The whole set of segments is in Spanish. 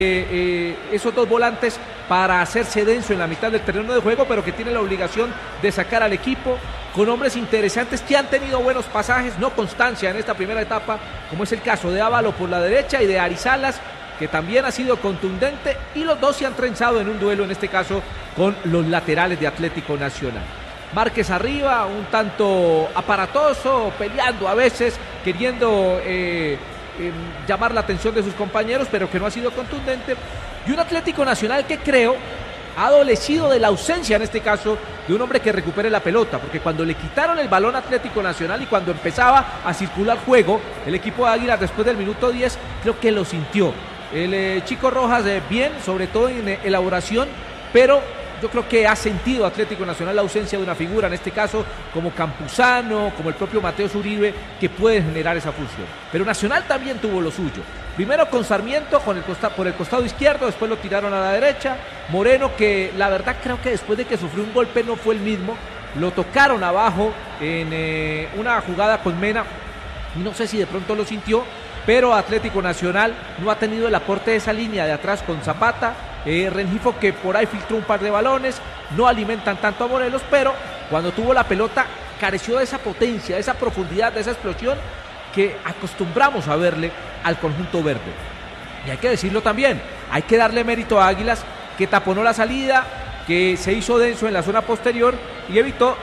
esos dos volantes para hacerse denso en la mitad del terreno de juego, pero que tiene la obligación de sacar al equipo con hombres interesantes que han tenido buenos pasajes, no constancia en esta primera etapa, como es el caso de Ávalo por la derecha y de Arizalas, que también ha sido contundente, y los dos se han trenzado en un duelo, en este caso con los laterales de Atlético Nacional. Márquez arriba, un tanto aparatoso, peleando a veces, queriendo llamar la atención de sus compañeros, pero que no ha sido contundente, y un Atlético Nacional que creo ha adolecido de la ausencia, en este caso, de un hombre que recupere la pelota, porque cuando le quitaron el balón a Atlético Nacional y cuando empezaba a circular juego, el equipo de Águilas después del minuto 10, creo que lo sintió. El Chico Rojas bien, sobre todo en elaboración, pero yo creo que ha sentido Atlético Nacional la ausencia de una figura, en este caso como Campuzano, como el propio Mateo Uribe, que puede generar esa función. Pero Nacional también tuvo lo suyo. Primero con Sarmiento por el costado izquierdo, después lo tiraron a la derecha. Moreno, que la verdad creo que después de que sufrió un golpe no fue el mismo. Lo tocaron abajo en una jugada con Mena, no sé si de pronto lo sintió, pero Atlético Nacional no ha tenido el aporte de esa línea de atrás con Zapata, Rengifo, que por ahí filtró un par de balones, no alimentan tanto a Morelos, pero cuando tuvo la pelota careció de esa potencia, de esa profundidad, de esa explosión que acostumbramos a verle al conjunto verde. Y hay que decirlo también, hay que darle mérito a Águilas, que taponó la salida, que se hizo denso en la zona posterior y evitó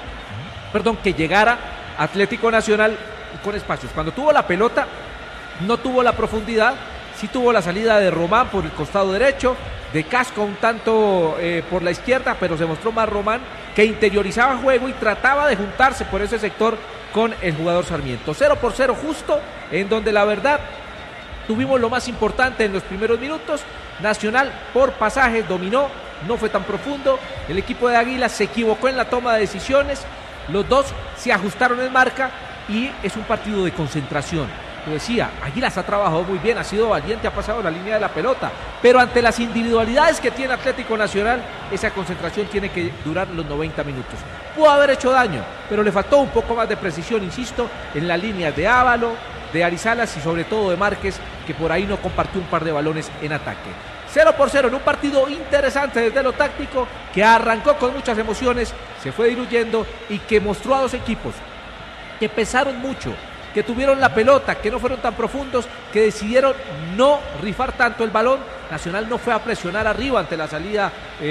que llegara Atlético Nacional con espacios. Cuando tuvo la pelota no tuvo la profundidad, sí tuvo la salida de Román por el costado derecho, de Casco un tanto por la izquierda, pero se mostró más Román, que interiorizaba el juego y trataba de juntarse por ese sector con el jugador Sarmiento. 0-0 justo, en donde la verdad tuvimos lo más importante en los primeros minutos. Nacional por pasajes dominó, no fue tan profundo, el equipo de Águilas se equivocó en la toma de decisiones, los dos se ajustaron en marca y es un partido de concentración. Lo decía, Águilas ha trabajado muy bien, ha sido valiente, ha pasado la línea de la pelota, pero ante las individualidades que tiene Atlético Nacional, esa concentración tiene que durar los 90 minutos. Pudo haber hecho daño, pero le faltó un poco más de precisión, insisto, en la línea de Ávalo, de Arizalas y sobre todo de Márquez, que por ahí no compartió un par de balones en ataque. 0-0 en un partido interesante desde lo táctico, que arrancó con muchas emociones, se fue diluyendo y que mostró a dos equipos que pesaron mucho, que tuvieron la pelota, que no fueron tan profundos, que decidieron no rifar tanto el balón. Nacional no fue a presionar arriba ante la salida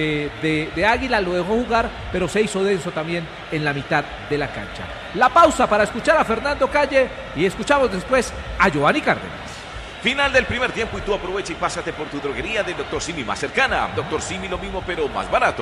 de Águila, lo dejó jugar, pero se hizo denso también en la mitad de la cancha. La pausa para escuchar a Fernando Calle y escuchamos después a Giovanni Cárdenas. Final del primer tiempo y tú aprovecha y pásate por tu droguería del Dr. Simi más cercana. Dr. Simi, lo mismo pero más barato.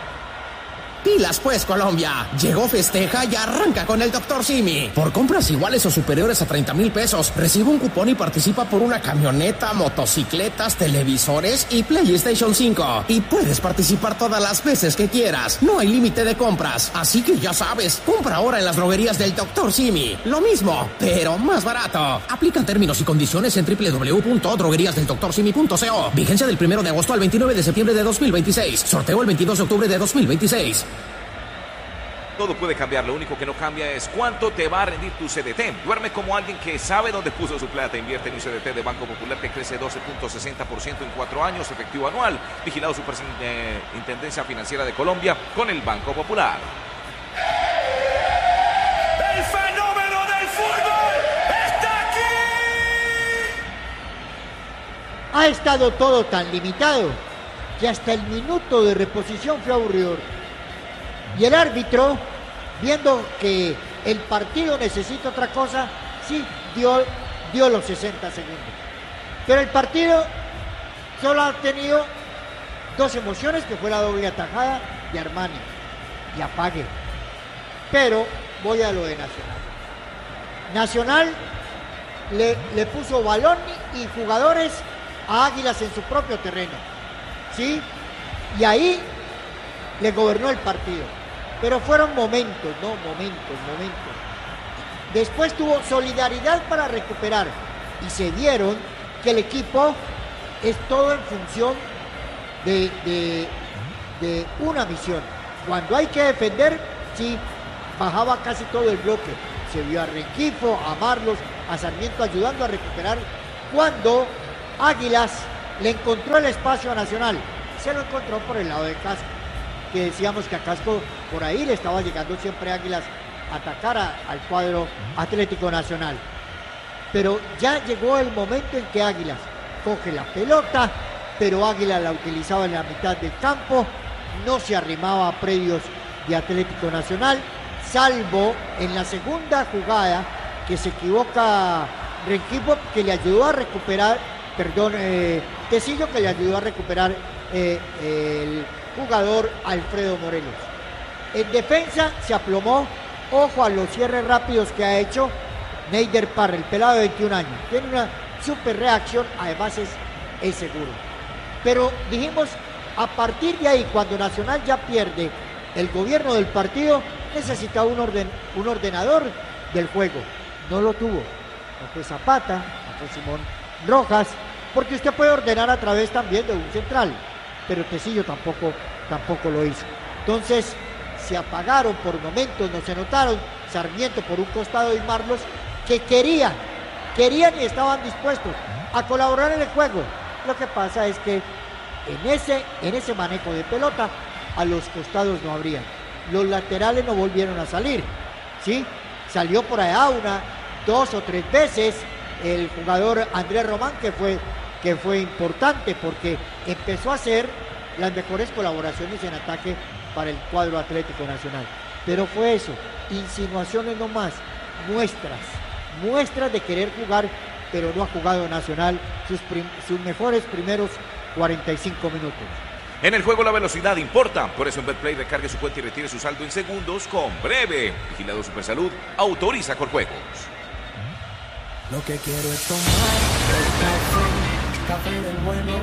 Pilas pues, Colombia. Llegó Festeja y arranca con el Dr. Simi. Por compras iguales o superiores a 30,000 pesos, recibe un cupón y participa por una camioneta, motocicletas, televisores y PlayStation 5. Y puedes participar todas las veces que quieras. No hay límite de compras. Así que ya sabes, compra ahora en las droguerías del Dr. Simi. Lo mismo, pero más barato. Aplican términos y condiciones en www.drogueriasdeldoctorsimi.co. Vigencia del 1 de agosto al 29 de septiembre de 2026. Sorteo el 22 de octubre de 2026. Todo puede cambiar, lo único que no cambia es cuánto te va a rendir tu CDT. Duerme como alguien que sabe dónde puso su plata. Invierte en un CDT de Banco Popular que crece 12.60% en 4 años, efectivo anual. Vigilado Superintendencia Financiera de Colombia con el Banco Popular. ¡El fenómeno del fútbol está aquí! Ha estado todo tan limitado que hasta el minuto de reposición fue aburridor. Y el árbitro, viendo que el partido necesita otra cosa, sí dio los 60 segundos. Pero el partido solo ha tenido dos emociones, que fue la doble atajada de Armani y Apague. Pero voy a lo de Nacional. Nacional le puso balón y jugadores a Águilas en su propio terreno, ¿sí? Y ahí le gobernó el partido. Pero fueron momentos. Después tuvo solidaridad para recuperar y se vieron que el equipo es todo en función de una misión. Cuando hay que defender, sí, bajaba casi todo el bloque. Se vio a Rengifo, a Marlos, a Sarmiento ayudando a recuperar. Cuando Águilas le encontró el espacio a Nacional. Se lo encontró por el lado de Casco, que decíamos que a Casco por ahí le estaba llegando siempre Águilas a atacar al cuadro Atlético Nacional. Pero ya llegó el momento en que Águilas coge la pelota, pero Águilas la utilizaba en la mitad del campo, no se arrimaba a predios de Atlético Nacional, salvo en la segunda jugada que se equivoca Renquipo, que le ayudó a recuperar, Tecillo, que le ayudó a recuperar el jugador Alfredo Morelos. En defensa se aplomó, ojo a los cierres rápidos que ha hecho Neider Parra, el pelado de 21 años. Tiene una super reacción, además es seguro. Pero dijimos, a partir de ahí, cuando Nacional ya pierde el gobierno del partido, necesitaba un ordenador del juego. No lo tuvo. No fue Zapata, no fue Simón Rojas, porque usted puede ordenar a través también de un central, pero Tecillo tampoco lo hizo. Entonces, se apagaron por momentos, no se notaron. Sarmiento por un costado y Marlos, que querían y estaban dispuestos a colaborar en el juego. Lo que pasa es que en ese manejo de pelota, a los costados no habrían. Los laterales no volvieron a salir, ¿sí? Salió por allá 1, 2 o 3 veces el jugador Andrés Román, que fue importante porque empezó a hacer las mejores colaboraciones en ataque para el cuadro Atlético Nacional. Pero fue eso, insinuaciones nomás, muestras de querer jugar, pero no ha jugado Nacional sus mejores primeros 45 minutos. En el juego la velocidad importa, por eso en Betplay recargue su cuenta y retire su saldo en segundos con Breve. Vigilado Supersalud, autoriza con juegos. Lo que quiero es tomar el café del bueno.